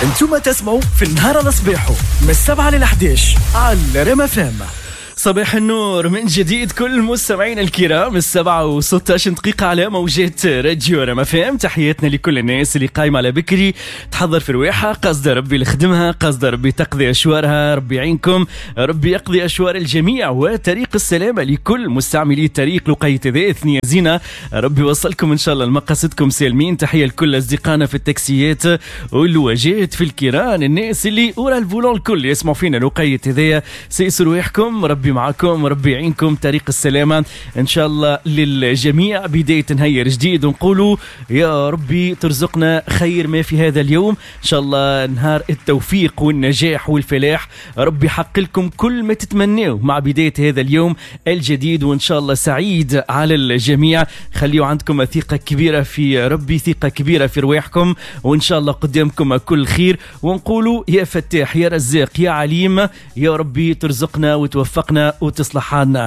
انتم تسمعوا في النهار الصباحو من 7 ل 11 على ريم اف ام. صباح النور من جديد كل مستمعين الكرام. 7:16 دقيقة على موجات راديو ريم اف ام. تحياتنا لكل الناس اللي قايمة على بكري تحضر في رواحها، قصد ربي لخدمها، قصد ربي تقضي أشوارها، ربي يعينكم، ربي يقضي أشوار الجميع، وطريق السلامة لكل مستعملي الطريق لقاية ذي ثنية زينة. ربي يوصلكم إن شاء الله لمقاصدكم سالمين. تحية لكل أصدقائنا في التاكسيات والواجهات في الكيران، الناس اللي ورا الفولون الكل يسمعوا فينا لقاية ذي. سيسوا رواحكم، ربي معكم، ربي يعينكم، طريق السلامة إن شاء الله للجميع. بداية نهير جديد ونقولوا يا ربي ترزقنا خير ما في هذا اليوم إن شاء الله، نهار التوفيق والنجاح والفلاح. ربي يحقق لكم كل ما تتمنوا مع بداية هذا اليوم الجديد، وإن شاء الله سعيد على الجميع. خليوا عندكم ثقة كبيرة في ربي، ثقة كبيرة في رواحكم، وإن شاء الله قدامكم كل خير. ونقولوا يا فتاح يا رزاق يا عليم، يا ربي ترزقنا وتوفقنا وتصلح حالنا.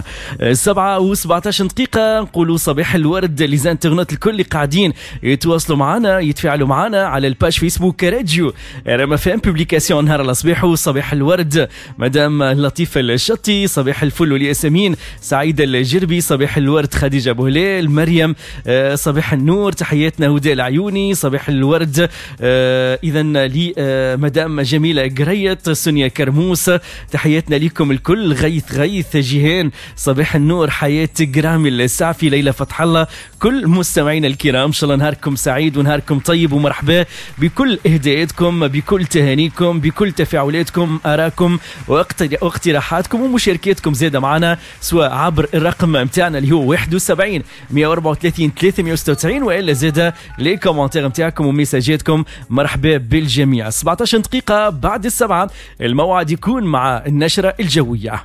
7:17 دقيقة نقولوا صباح الورد لزانترنت الكل اللي قاعدين يتواصلوا معنا يتفاعلوا معنا على الباج فيسبوك راديو ريم اف ام بوبليكاسيون نهار الصباح. صباح الورد مدام لطيفة الشطي، صباح الفل والياسمين سعيدة الجربي، صباح الورد خديجة ابو هلال مريم، صباح النور تحياتنا هدى العيوني، صباح الورد اذا لي مدام جميلة قريت، سونيا كرموس تحياتنا لكم الكل، غيث جيهان صباح النور، حياة جرامي السعفي، ليلى فتح الله، كل مستمعين الكرام ان شاء الله نهاركم سعيد ونهاركم طيب، ومرحبا بكل اهداءاتكم، بكل تهانيكم، بكل تفاعلاتكم، اراكم واقتراحاتكم ومشاركاتكم زاده معنا، سواء عبر الرقم متاعنا اللي هو 71 134 396 والا زاده لي كومنتير متاعكم وميساجاتكم. مرحبا بالجميع. 17 دقيقة بعد السبعة الموعد يكون مع النشرة الجوية.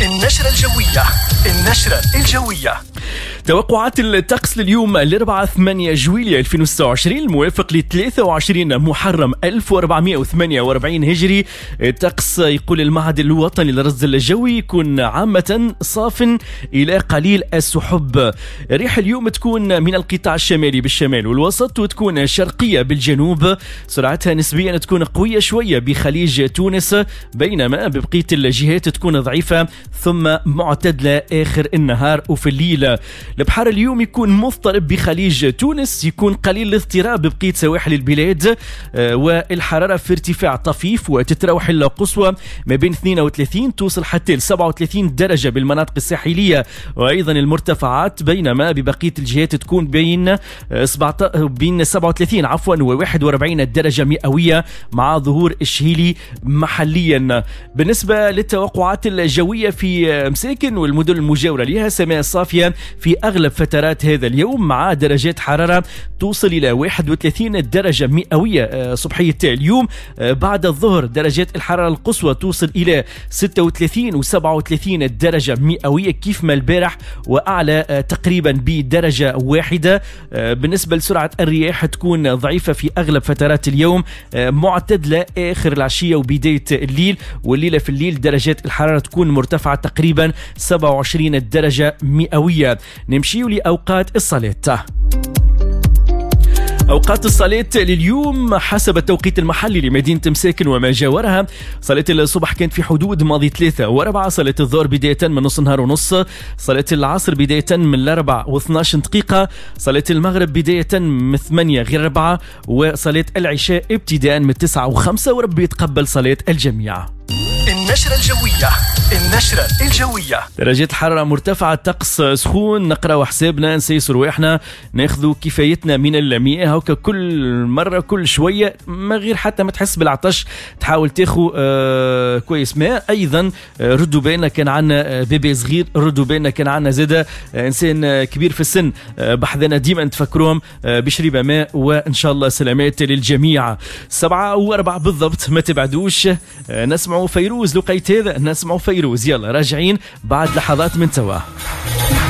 النشرة الجوية. توقعات الطقس لليوم الأربعاء 8 جويلية 2026 الموافق ل 23 محرم 1448 هجري. الطقس يقول المعهد الوطني للرصد الجوي يكون عامة صاف إلى قليل السحب. ريح اليوم تكون من القطاع الشمالي بالشمال والوسط، وتكون شرقية بالجنوب، سرعتها نسبيا تكون قوية شوية بخليج تونس، بينما ببقية الجهات تكون ضعيفة ثم معتدلة آخر النهار وفي الليل. البحر اليوم يكون مضطرب بخليج تونس، يكون قليل الاضطراب ببقية سواحل البلاد، والحرارة في ارتفاع طفيف، وتتراوح القصوى ما بين 32 توصل حتى ل 37 درجة بالمناطق الساحلية وأيضا المرتفعات، بينما ببقية الجهات تكون بين 37 و 41 درجة مئوية مع ظهور الشهيلي محليا. بالنسبة للتوقعات الجوية في مساكن والمدن المجاورة لها، سماء صافية في أغلب فترات هذا اليوم مع درجات حرارة توصل إلى 31 درجة مئوية صبحية اليوم. بعد الظهر درجات الحرارة القصوى توصل إلى 36 و 37 درجة مئوية كيف ما البارح، وأعلى تقريبا بدرجة واحدة. بالنسبة لسرعة الرياح تكون ضعيفة في أغلب فترات اليوم، معتدلة آخر العشية وبداية الليل، والليلة في الليل درجات الحرارة تكون مرتفعة تقريبا 27 درجة مئوية. نمشيو لأوقات الصلاة. أوقات الصلاة لليوم حسب التوقيت المحلي لمدينة مساكن وما جاورها: صلاة الصبح كانت في حدود ماضي 3 و4، صلاة الظهر بداية من نص نهار ونص، صلاة العصر بداية من 4 و12 دقيقة، صلاة المغرب بداية من 8 غير 4، وصلاة العشاء ابتداء من 9 و5. وربي يتقبل صلاة الجميع. النشرة الجوية. درجات الحرارة مرتفعة، الطقس سخون، نقرأ حسابنا، نسيس رواحنا، ناخذوا كفايتنا من المياه هكا كل مرة كل شوية، ما غير حتى ما تحس بالعطش تحاول تاخذ كويس ماء. أيضا ردوا بالنا كان عنا بيبي صغير، ردوا بالنا كان عنا زادة إنسان كبير في السن، بحذنا ديما نتفكروهم بشرب ماء، وإن شاء الله سلامات للجميع. 7:04 بالضبط، ما تبعدوش نسمعوا فيروز لقيت هذا، نسمعوا فيروز. يلا راجعين بعد لحظات من توا.